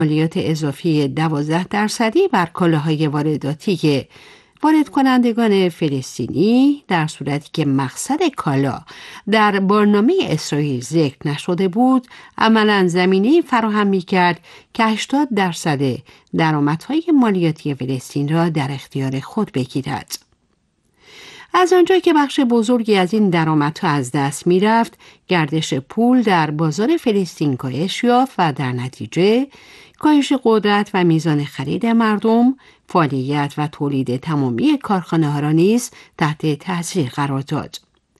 مالیات اضافی 12% بر کالاهای وارداتی که وارد کنندگان فلسطینی در صورتی که مقصد کالا در برنامه اسرائیل ذکر نشده بود، عملاً زمینه فراهم می‌کرد که 80% درآمدهای مالیاتی فلسطین را در اختیار خود بگیرد. از آنجا که بخش بزرگی از این درآمدها از دست می‌رفت، گردش پول در بازار فلسطین کاهش یافت و در نتیجه کاهش قدرت و میزان خرید مردم، فعالیت و تولید تمامی کارخانه‌ها را نیز تحت تاثیر قرار داد.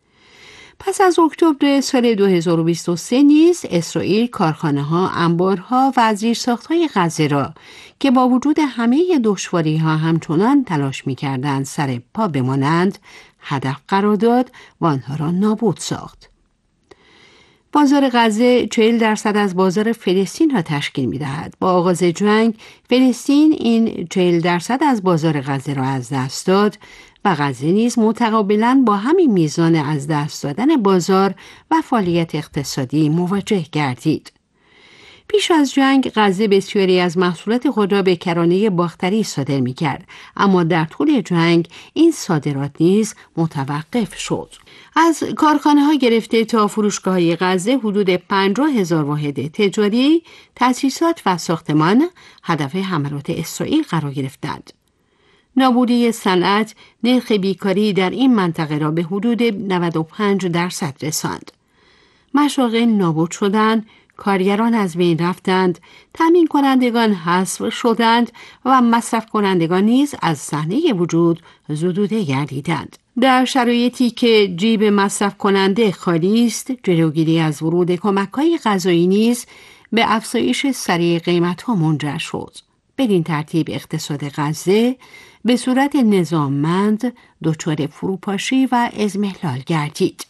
پس از اکتبر سال 2023 نیز اسرائیل کارخانه‌ها، انبارها و زیرساخت‌های غزه را که با وجود همه دشواری‌ها همچنان تلاش می‌کردند سر پا بمانند، هدف قرار داد و آنها را نابود ساخت. بازار غزه 40% از بازار فلسطین را تشکیل می‌دهد. با آغاز جنگ، فلسطین این 40% از بازار غزه را از دست داد و غزه نیز متقابلاً با همین میزان از دست دادن بازار و فعالیت اقتصادی مواجه گردید. پیش از جنگ غزه بسیاری از محصولات خود را به کرانه باختری صادر می‌کرد، اما در طول جنگ این صادرات نیز متوقف شد. از کارخانه‌ها گرفته تا فروشگاه‌های غزه حدود 50,000 واحد تجاری، تأسیسات و ساختمان هدف حملات اسرائیل قرار گرفتند. نابودی صنعت نرخ بیکاری در این منطقه را به حدود 95% رساند. مشاغل نابود شدند، کارگران از بین رفتند، تامین کنندگان حذف شدند و مصرف کنندگان نیز از صحنه وجود زدوده گردیدند. در شرایطی که جیب مصرف کننده خالی است، جلوگیری از ورود کمک‌های غذایی نیز به افزایش سریع قیمت‌ها منجر شد. بدین ترتیب اقتصاد غزه به صورت نظاممند دچار فروپاشی و اضمحلال گردید.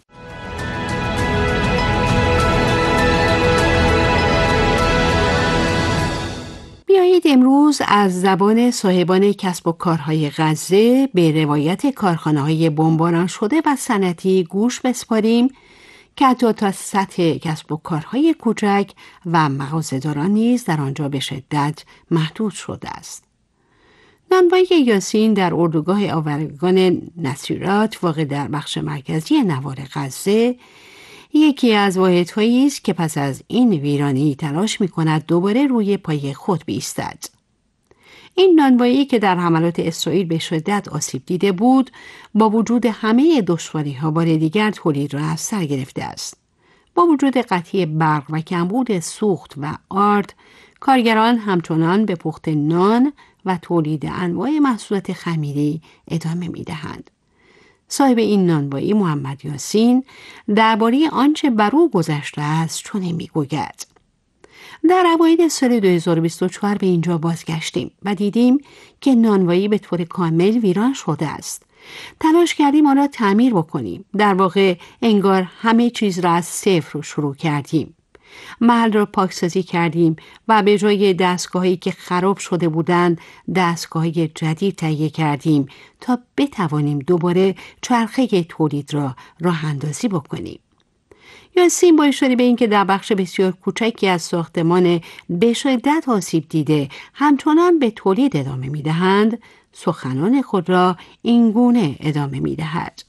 بیایید امروز از زبان صاحبان کسب و کارهای غزه به روایت کارخانه‌های بمباران شده و صنعتی گوش بسپاریم که حتی تا سطح کسب و کارهای کوچک و مغازه‌داران نیز در آنجا به شدت محدود شده است. نانوایی یاسین در اردوگاه آورگان نصیرات واقع در بخش مرکزی نوار غزه یکی از واحدهایی است که پس از این ویرانی تلاش می‌کند دوباره روی پای خود بایستد. این نانوایی که در حملات اسرائیل به شدت آسیب دیده بود، با وجود همه دشواری‌ها بار دیگر تولید را از سر گرفته است. با وجود قطعی برق و کمبود سوخت و آرد، کارگران همچنان به پخت نان و تولید انواع محصولات خمیری ادامه می‌دهند. صاحب این نانوایی محمد یاسین درباره آنچه بر او گذشته است چنین می‌گوید: در اوایل سال 2024 به اینجا بازگشتیم و دیدیم که نانوایی به طور کامل ویران شده است. تلاش کردیم آن را تعمیر بکنیم. در واقع انگار همه چیز را از صفر شروع کردیم. محل را پاکسازی کردیم و به جای دستگاهی که خراب شده بودند دستگاهی جدید تهیه کردیم تا بتوانیم دوباره چرخه تولید را راه اندازی بکنیم. یاسین با اشاره به اینکه در بخش بسیار کوچکی از ساختمان به شدت آسیب دیده همچنان به تولید ادامه می‌دهند، سخنان خود را اینگونه ادامه می‌دهد: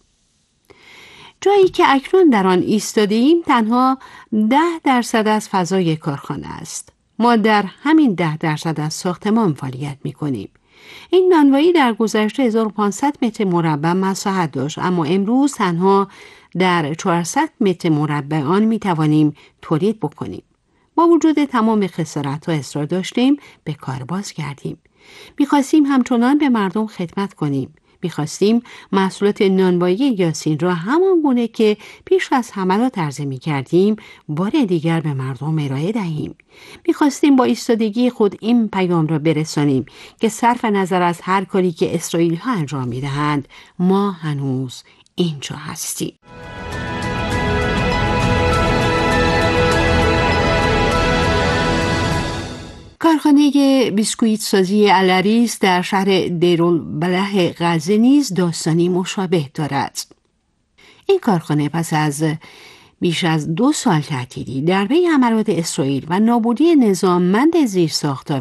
جایی که اکنون در آن ایستاده‌ایم تنها 10% از فضای کارخانه است. ما در همین 10% از ساختمان فعالیت می‌کنیم. این نانوایی در گذشته 1500 متر مربع مساحت داشت، اما امروز تنها در 400 متر مربع آن می‌توانیم تولید بکنیم. با وجود تمام خسارت‌ها اصرار داشتیم به کار باز کردیم. می‌خواستیم همچنان به مردم خدمت کنیم. می‌خواستیم محصولات نانوایی یاسین را همان گونه که پیش از حملات عرضه می‌کردیم بار دیگر به مردم ارائه دهیم. می‌خواستیم با ایستادگی خود این پیام را برسانیم که صرف نظر از هر کاری که اسرائیلی‌ها انجام می‌دهند، ما هنوز اینجا هستیم. کارخانه بیسکویت سازی العریس در شهر دیرالبلح غزه نیز داستانی مشابه دارد. این کارخانه پس از بیش از 2 سال تعطیلی در پی حملات اسرائیل و نابودی نظاممند زیرساخت‌ها